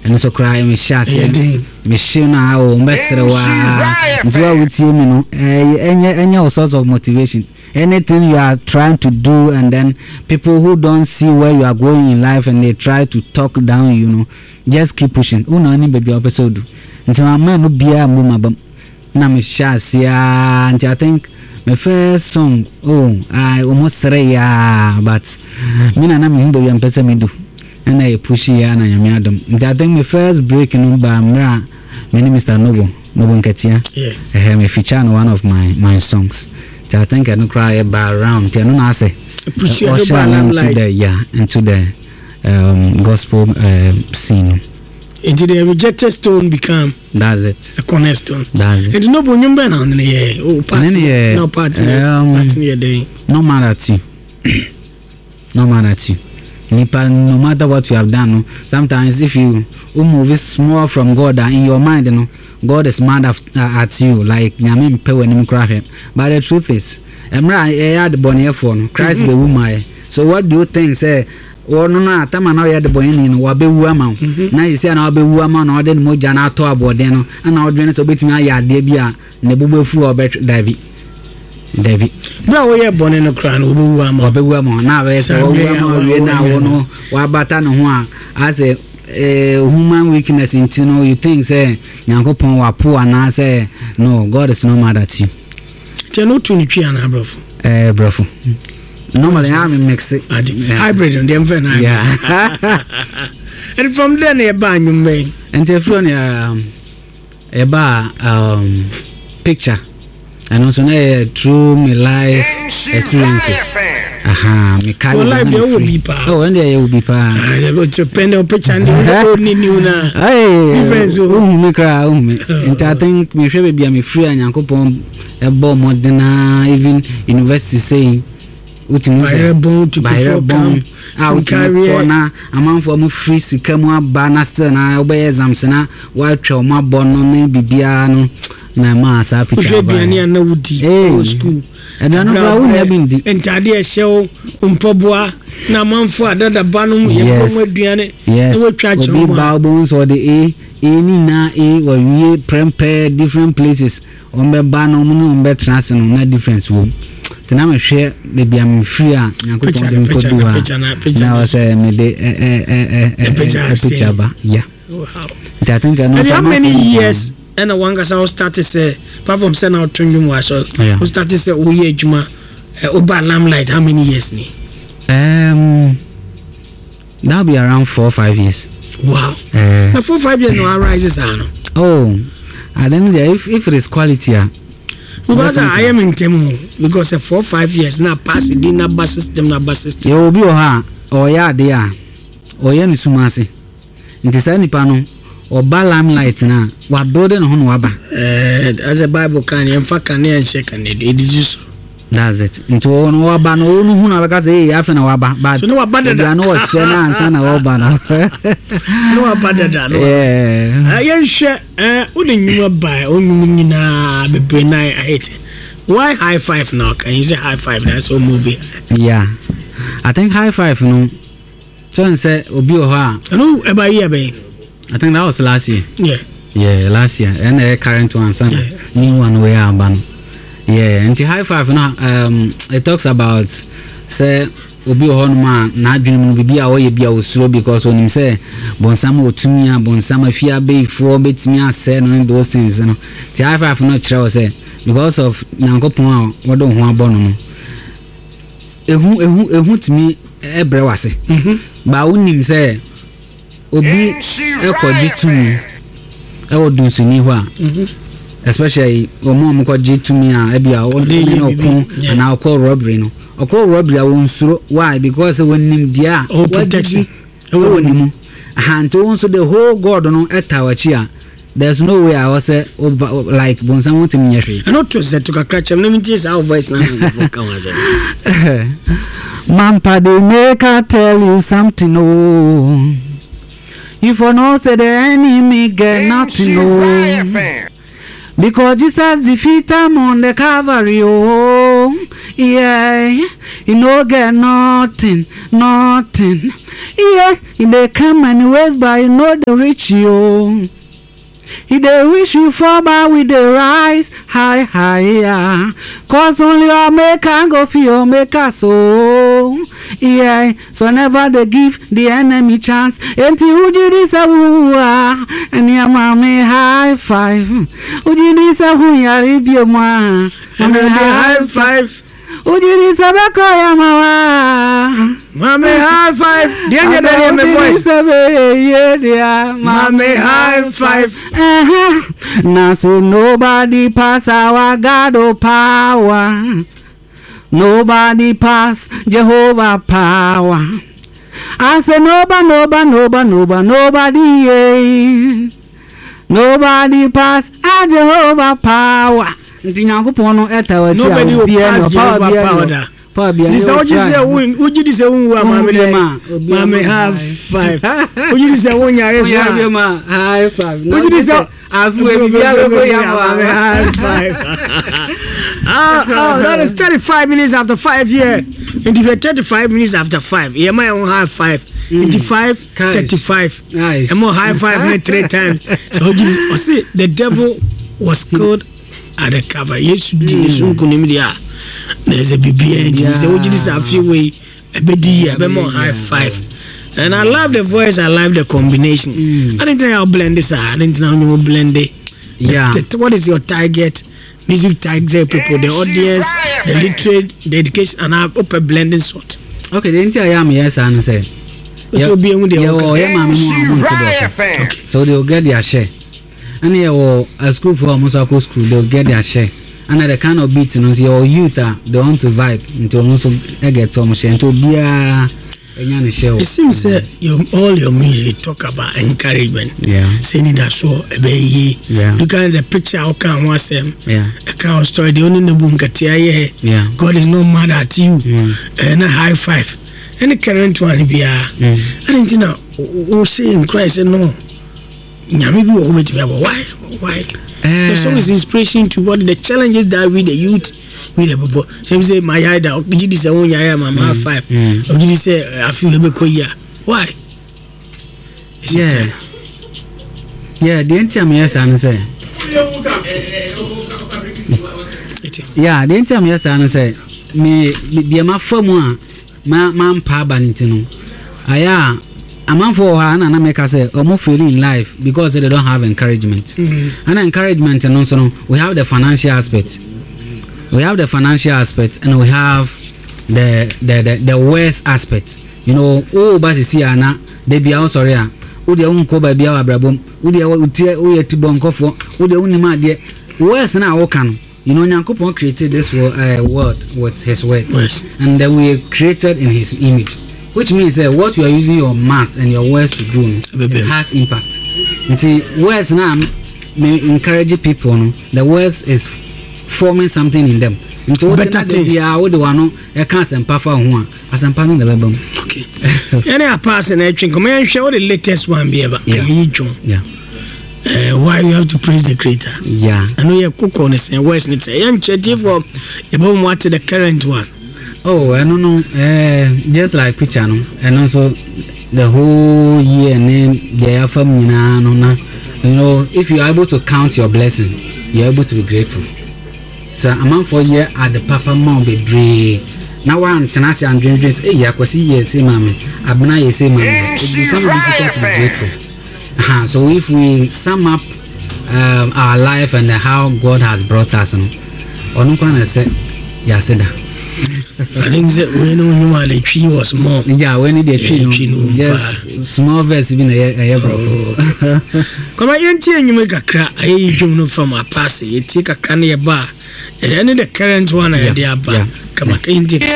and so cry me shas me shina o mesrewa ntiwa wutie me no enya all sorts of motivation. Anything you are trying to do, and then people who don't see where you are going in life and they try to talk down, you know, just keep pushing. Uno any baby episode. Nti my man no bia mama bam na me shas ya. I think my first song, I almost say ya, but me na me himbo yam pese me do. And I push ya na nyame adam. I think my first break in ba mra my name is Mr. Nobo Nketia. Yeah. Me feature on one of my songs. I think I don't cry about around. I don't say appreciate into the gospel scene. Into the rejected stone become. That's it. A cornerstone. That's it. And no bunyumbe na on the oh party. No party. No matter to you. No matter to you. No matter what you have done, sometimes if you move small from God in your mind, you know, God is mad at you, like Yamin Pe when him cry. But the truth is, Emra had born for Christ be woman. So what do you think? Say, oh no, Tama now had the boy in Wabe woman. Now you see an Abe woman or then Mojana to about then, and I'll do so bit me a debia, Nebubu fu or bet David. Bro, we are born in a crown, Wabe woman. Now there's a woman now, no, Wabatan one. I say, human weakness in Tino, you think, say, Yankopon wa poor and say, no, God is no mad at you. Tell no 23 and a bro. Normally, I'm in Mexico. Hybrid on them, yeah. And from then, a bar you may. And if you're a bar picture, and also through my life experiences. Aha, me carry life will be pa. Oh, and there will be pa. I go to pen on picture and new na. Hey, me cry, and I think me should be me free and Yankopon a bomb modern even university saying by a bomb out corner amount for me free si kemu banaster na obey exams na while trauma born no bibiano na ma sa picture ba na wudi school and I know we have been entire show umpoboa na manfo adada banum yebo aduane na we twa choma babons or the any na or we prepare different places on be banum no on be trans no na difference wo tena me hwe baby am free a Yankopon dem ko do na was me de picture ba yeah wow I think I know how many years and one guy started say platform send out to you was so who started say we ejuma oba lamplight how many years ni that'll be around 4 or 5 years. Wow. 4 or 5 years no rises ano. Oh, I don't know if it is quality because I am in Temu because 4 or 5 years now pass it na bus system. You be or ya there or ya ni sumase nti sa nipa no or lamplight na wa building ho no waba as a Bible can you can and shake and it is just that's it into no waba no hu na beka say afa na waba but so no waba da no hye na ansa na waba na no waba da no ayen hye odi nyuma bai onu nyina bebe na hate why high five now can you say high five that's all movie yeah I think high five no so say obi o ha no e ba year be I think that was last year. Yeah, last year. And the current one, new one we are ban. Yeah, and the high five now. It talks about say obi honma na adwene mu bibia wo ye bia wo suro because when him say bonsam otumia bonsam afia be for betimi ase no those things no. The high five no kire say because of Yankopon a wodo ho abono no. Ehu timi ebre wase. Ba unim say obi ekwaji tumi ewo dunsuni ho a especially omo kwaji tumi a ebia odi no ko na akọ robbery no akọ robbery a wonsuro why because wonim dia protection ewo nimu hanto wonso the whole god no etawachi a there's no way I was say like bonsan want me yehwe and not to say to kakra na minties our voice na for kan was Mampa they make I tell you something oh. If you know say the enemy get nothing no. Because Jesus defeated him on the Calvary oh. Yeah, you no get nothing. Yeah, they come many ways, but you know they reach you. If they wish you fall back with the rise high, higher. Cause only your maker go for your maker, so yeah. So never they give the enemy chance. Until Uji this a woo, and your mommy high five. Uji this a woo, ya ribio ma. Mommy high five. Uji this a bako ya mawa. Mommy high five. Dear, dear, my voice. Mommy high five. Now so nobody pass our God power. Nobody pass Jehovah power. I say nobody. Yeah. Nobody pass our Jehovah power. Nobody will pass Jehovah power. This is what you say. Would you say, Mommy have five? Would you say, high five? Would you say, high five? That is 35 minutes after 5 years. And if you're 35 minutes after 5, you might on high five. 85, 35. Nice. And more high five 3 times. So see, the devil was killed at the cover. Yes, there's a BBN. So what is a few way a bit more high five. And I love the voice, I love the combination. I didn't know how blend this. I didn't know how blend it. Yeah. What is your target? Music target people, the audience, the literate, the education, and I up a blending sort. Okay, the entire am yes, and say. So be on the okay. So they'll get their share. And here a school for Musako school, they'll get their share. And the kind of beats, your youth, they want to vibe into also get so much and to be a show. It seems that all your music talk about encouragement. Yeah. Saying that so a baby. Yeah. Look at the picture, how can watch them? Yeah. A cow story, the only bunkatia. Yeah. God is no mad at you. And a high five. And the current one be I didn't know who say in Christ no. Maybe why? The song is inspiration to what the challenges that with the youth, with the people. So say my idea, did you say one year, Mama 5? Or did you say I feel a bit why? Yeah. Yeah, the entire yes, and say. Yeah, the entire yes, and say me the ma form man pa banitino. Aya a man for her and make us say almost feeling in life because they don't have encouragement. And encouragement and also we have the financial aspect. We have the financial aspect and we have the worst aspect. You know, but see ana they be also sorry. Udi unko ba bia abrabom. Udi we tibon kofo. Udi unima de worse na wokan. You know, Nyankopon created this world with his word. Yes. And then we are created in his image. Which means what you are using your mouth and your words to do, it has impact. You see, words now may encourage people. No? The words is forming something in them. Into better things. Yeah, what do I know? I can't empower one. As I'm panning the album. Okay. Any person I think, come and show the latest one be about. Yeah. Why you have to praise the Creator? Yeah. I know you cook on this and words. It's a young church for about what the current one. Oh, I don't know. Just like picture, no? And also the whole year name their family, no. You know, if you are able to count your blessing, you're able to be grateful. So a month for year at the Papa Mom be brave. Now one tenacity and dreams. Hey, I could see yes, mommy. Abna yes, mommy. It becomes difficult to be grateful. So if we sum up our life and how God has brought us, on one say, yes, I think that when you are the tree was small. Yeah, when the tree, yes, small verse even a come on, you make a crack. I you from a pass. You take a canny bar, and then the current one idea bar. Come on, take